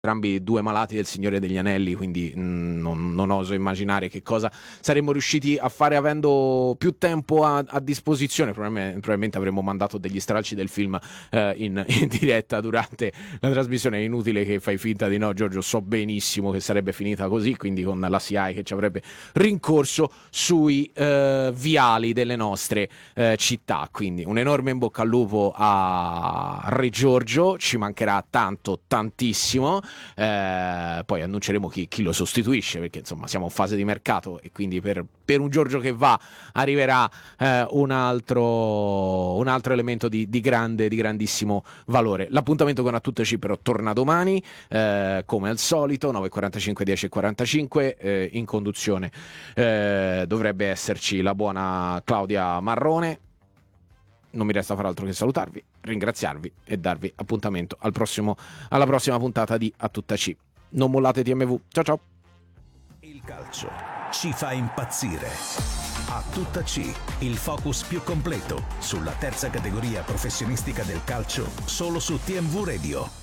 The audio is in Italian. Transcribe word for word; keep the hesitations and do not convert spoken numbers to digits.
entrambi due malati del Signore degli Anelli, quindi mh, non, non oso immaginare che cosa saremmo riusciti a fare avendo più tempo a, a disposizione. Probabilmente, probabilmente avremmo mandato degli stralci del film eh, in, in diretta durante la trasmissione. È inutile che fai finta di no, Giorgio, so benissimo che sarebbe finita così, quindi con la C I che ci avrebbe rincorso sui eh, viali delle nostre eh, città. Quindi un enorme in bocca al lupo a Re Giorgio, ci mancherà tanto, tantissimo. Eh, poi annunceremo chi, chi lo sostituisce, perché insomma siamo in fase di mercato e quindi per, per un Giorgio che va arriverà eh, un, altro, un altro elemento di, di grande, di grandissimo valore. L'appuntamento con A Tutte C però torna domani, eh, come al solito, nove e quarantacinque, dieci e quarantacinque, eh, in conduzione eh, dovrebbe esserci la buona Claudia Marrone. Non mi resta far altro che salutarvi, ringraziarvi e darvi appuntamento al prossimo, alla prossima puntata di A Tutta C. Non mollate T M V. Ciao ciao. Il calcio ci fa impazzire. A Tutta C, il focus più completo sulla terza categoria professionistica del calcio, solo su T M V Radio.